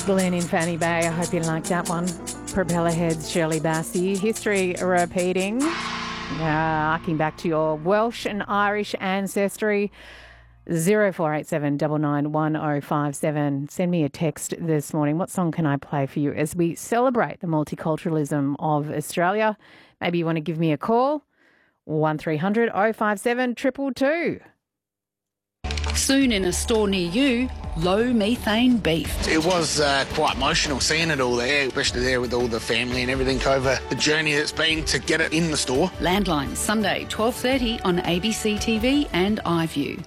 Glen in Fanny Bay. I hope you liked that one. Propeller Heads, Shirley Bassey. History repeating. Harking back to your Welsh and Irish ancestry. 0487 991057. Send me a text this morning. What song can I play for you as we celebrate the multiculturalism of Australia? Maybe you want to give me a call. 1300 057 222. Soon in a store near you, low methane beef. It was quite emotional seeing it all there, especially there with all the family and everything over the journey that's been to get it in the store. Landline, Sunday, 12:30 on ABC TV and iView.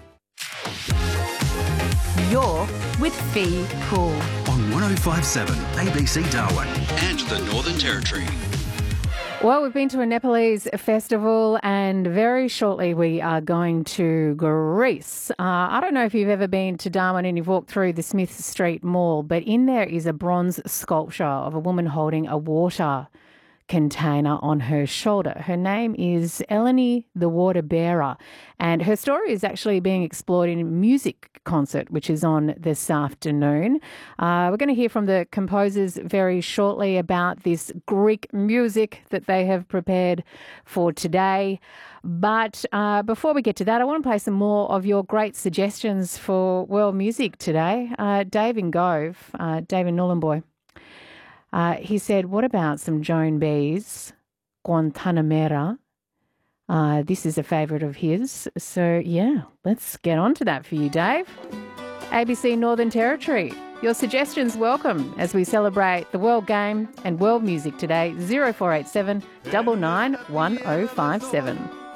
You're with Fee Poole on 1057 ABC Darwin and the Northern Territory. Well, we've been to a Nepalese festival and very shortly we are going to Greece. I don't know if you've ever been to Darwin and you've walked through the Smith Street Mall, but in there is a bronze sculpture of a woman holding a water container on her shoulder. Her name is Eleni the Water Bearer, and her story is actually being explored in a music concert, which is on this afternoon. We're going to hear from the composers very shortly about this Greek music that they have prepared for today. But before we get to that, I want to play some more of your great suggestions for world music today. Dave in Gove, David Nullenboy. He said, what about some Joan B's Guantanamera? This is a favourite of his. So, yeah, let's get on to that for you, Dave. ABC Northern Territory. Your suggestions welcome as we celebrate the World Game and world music today. 0487 991057.